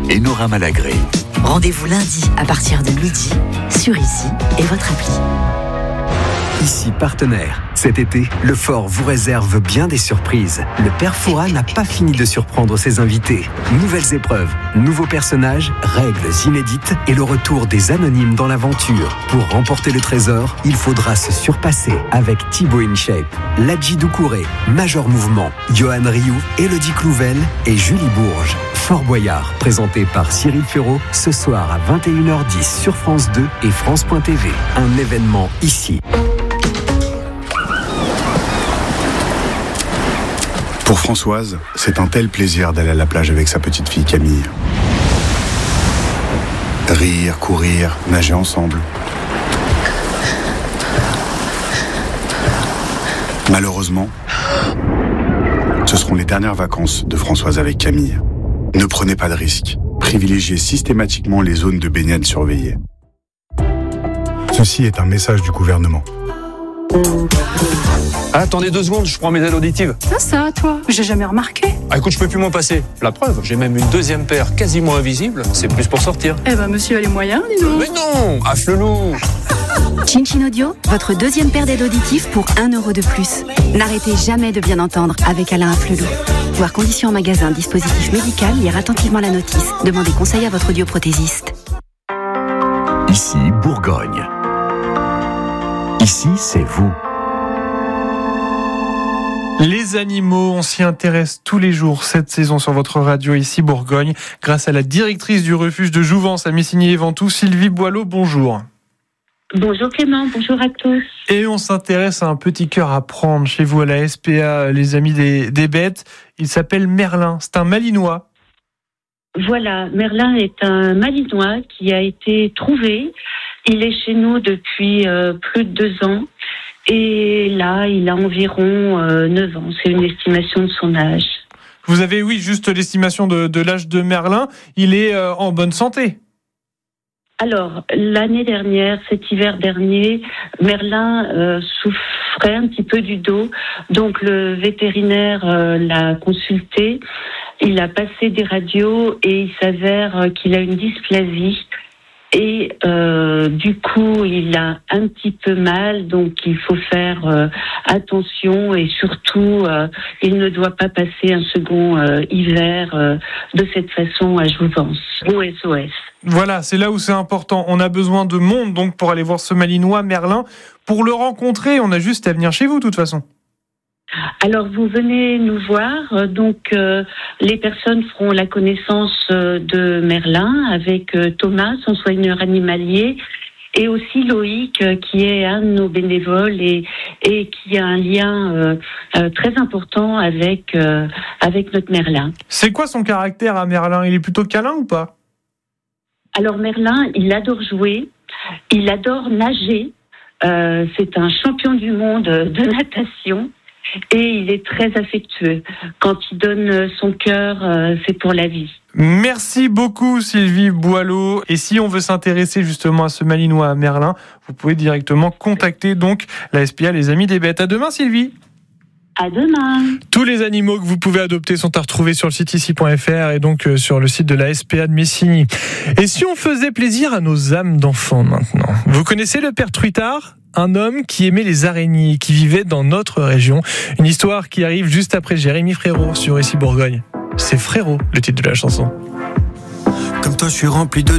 et Nora Malagré. Rendez-vous lundi à partir de midi sur Ici et votre appli. Ici partenaire. Cet été, le Fort vous réserve bien des surprises. Le Père Fouras n'a pas fini de surprendre ses invités. Nouvelles épreuves, nouveaux personnages, règles inédites et le retour des anonymes dans l'aventure. Pour remporter le trésor, il faudra se surpasser avec Thibaut InShape, Ladji Doucouré, Major Mouvement, Johan Rioux, Élodie Clouvel et Julie Bourges. Fort Boyard, présenté par Cyril Ferraud, ce soir à 21h10 sur France 2 et France.tv. Un événement ici. Pour Françoise, c'est un tel plaisir d'aller à la plage avec sa petite fille Camille. Rire, courir, nager ensemble. Malheureusement, ce seront les dernières vacances de Françoise avec Camille. Ne prenez pas de risques. Privilégiez systématiquement les zones de baignade surveillées. Ceci est un message du gouvernement. Ah, attendez 2 secondes, je prends mes aides auditives. Ça, toi, j'ai jamais remarqué. Ah, écoute, je peux plus m'en passer. La preuve, j'ai même une deuxième paire quasiment invisible. C'est plus pour sortir. Eh ben, monsieur a les moyens, dis donc. Mais non, afflelou. Chin Audio, votre deuxième paire d'aides auditives pour 1 euro de plus. N'arrêtez jamais de bien entendre avec Alain Afflelou. Voir conditions en magasin, dispositif médical, lire attentivement la notice. Demandez conseil à votre audioprothésiste. Ici, Bourgogne. Ici, c'est vous. Les animaux, on s'y intéresse tous les jours cette saison sur votre radio Ici Bourgogne, grâce à la directrice du refuge de Jouvence à Messigny-et-Ventoux, Sylvie Boileau. Bonjour. Bonjour Clément, bonjour à tous. Et on s'intéresse à un petit cœur à prendre chez vous à la SPA, les amis des bêtes. Il s'appelle Merlin, c'est un malinois. Voilà, Merlin est un malinois qui a été trouvé. Il est chez nous depuis plus de 2 ans. Et là, il a environ 9 ans. C'est une estimation de son âge. Vous avez, oui, juste l'estimation de l'âge de Merlin. Il est en bonne santé. Alors, l'année dernière, cet hiver dernier, Merlin souffrait un petit peu du dos. Donc, le vétérinaire l'a consulté. Il a passé des radios et il s'avère qu'il a une dysplasie. Et du coup, il a un petit peu mal, donc il faut faire attention et surtout, il ne doit pas passer un second hiver de cette façon à Jouvence. Au SOS. Voilà, c'est là où c'est important. On a besoin de monde donc pour aller voir ce malinois Merlin. Pour le rencontrer, on a juste à venir chez vous de toute façon. Alors vous venez nous voir, donc les personnes feront la connaissance de Merlin avec Thomas, son soigneur animalier, et aussi Loïc qui est un de nos bénévoles et qui a un lien très important avec notre Merlin. C'est quoi son caractère à Merlin ? Il est plutôt câlin ou pas ? Alors Merlin, il adore jouer, il adore nager, c'est un champion du monde de natation. Et il est très affectueux. Quand il donne son cœur, c'est pour la vie. Merci beaucoup Sylvie Boileau. Et si on veut s'intéresser justement à ce malinois à Merlin, vous pouvez directement contacter donc la SPA, les Amis des Bêtes. À demain Sylvie. À demain. Tous les animaux que vous pouvez adopter sont à retrouver sur le site ici.fr et donc sur le site de la SPA de Messigny. Et si on faisait plaisir à nos âmes d'enfants maintenant ? Vous connaissez le Père Truitard ? Un homme qui aimait les araignées, qui vivait dans notre région. Une histoire qui arrive juste après Jérémy Frérot sur Ici Bourgogne. C'est Frérot, le titre de la chanson. Comme toi, je suis rempli de